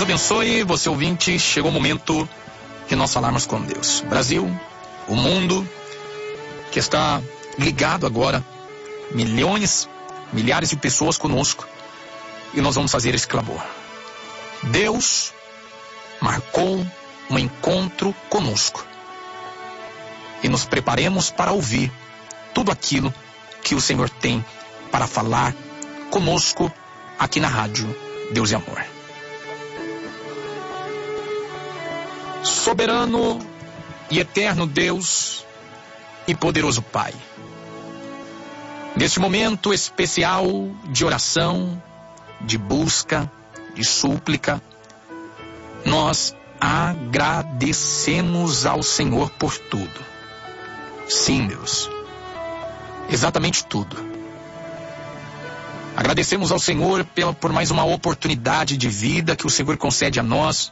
abençoe você, ouvinte. Chegou o momento de nós falarmos com Deus. Brasil, o mundo que está ligado agora, milhares de pessoas conosco, e nós vamos fazer esse clamor. Deus marcou um encontro conosco e nos preparemos para ouvir tudo aquilo que o Senhor tem para falar conosco aqui na rádio Deus e Amor. Soberano e eterno Deus e poderoso Pai, neste momento especial de oração, de busca, de súplica, nós agradecemos ao Senhor por tudo. Sim, Deus, exatamente tudo. Agradecemos ao Senhor por mais uma oportunidade de vida que o Senhor concede a nós,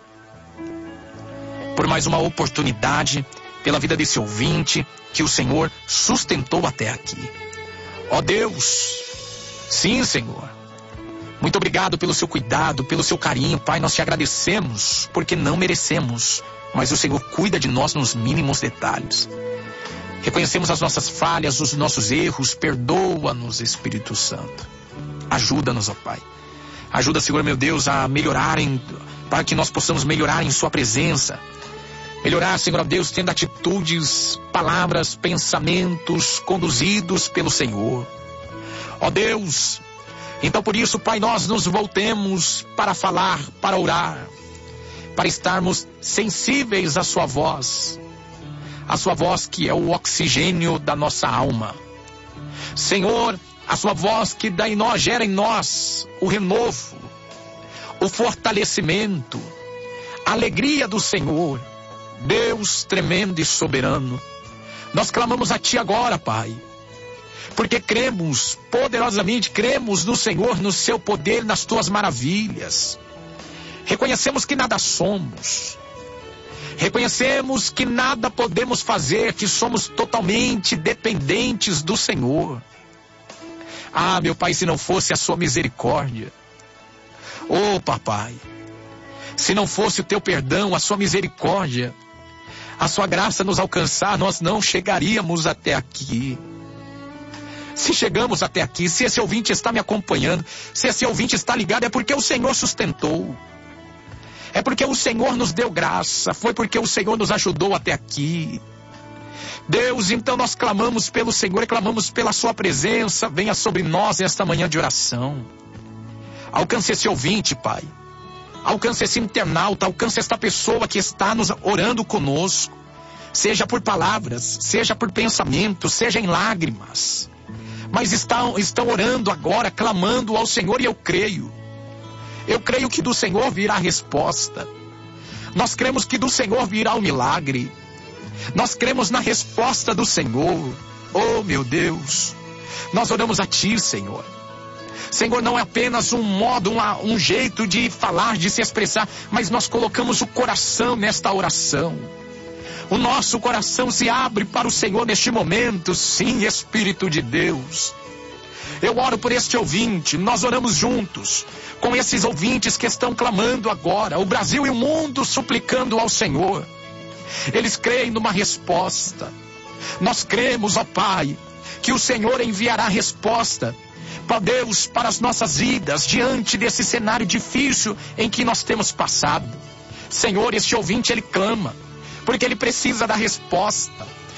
por mais uma oportunidade pela vida desse ouvinte que o Senhor sustentou até aqui. Ó Deus, sim, Senhor, muito obrigado pelo seu cuidado, pelo seu carinho, Pai. Nós te agradecemos porque não merecemos, mas o Senhor cuida de nós nos mínimos detalhes. Reconhecemos as nossas falhas, os nossos erros. Perdoa-nos, Espírito Santo. Ajuda-nos, ó Pai. Ajuda, Senhor meu Deus, a melhorar, para que nós possamos melhorar em sua presença. Melhorar, Senhor Deus, tendo atitudes, palavras, pensamentos conduzidos pelo Senhor. Ó Deus, então por isso, Pai, nós nos voltemos para falar, para orar, para estarmos sensíveis à sua voz que é o oxigênio da nossa alma. Senhor, a sua voz que gera em nós o renovo, o fortalecimento, a alegria do Senhor. Deus tremendo e soberano, nós clamamos a Ti agora, Pai, porque cremos poderosamente, cremos no Senhor, no seu poder, nas Tuas maravilhas. Reconhecemos que nada somos, reconhecemos que nada podemos fazer, que somos totalmente dependentes do Senhor. Ah, meu Pai, se não fosse a sua misericórdia, oh Papai, se não fosse o teu perdão, a sua misericórdia, a sua graça nos alcançar, nós não chegaríamos até aqui. Se chegamos até aqui, se esse ouvinte está me acompanhando, se esse ouvinte está ligado, é porque o Senhor sustentou. É porque o Senhor nos deu graça, foi porque o Senhor nos ajudou até aqui. Deus, então nós clamamos pelo Senhor e clamamos pela sua presença. Venha sobre nós nesta manhã de oração. Alcance esse ouvinte, Pai. Alcance esse internauta, alcance esta pessoa que está nos orando conosco. Seja por palavras, seja por pensamento, seja em lágrimas. Mas estão orando agora, clamando ao Senhor, e eu creio. Eu creio que do Senhor virá a resposta. Nós cremos que do Senhor virá o milagre. Nós cremos na resposta do Senhor. Oh, meu Deus, nós oramos a Ti, Senhor. Senhor, não é apenas um modo, um jeito de falar, de se expressar, mas nós colocamos o coração nesta oração. O nosso coração se abre para o Senhor neste momento. Sim, Espírito de Deus. Eu oro por este ouvinte, nós oramos juntos com esses ouvintes que estão clamando agora, o Brasil e o mundo suplicando ao Senhor. Eles creem numa resposta. Nós cremos, ó Pai, que o Senhor enviará resposta, ó Deus, para as nossas vidas, diante desse cenário difícil em que nós temos passado. Senhor, este ouvinte, ele clama, porque ele precisa da resposta.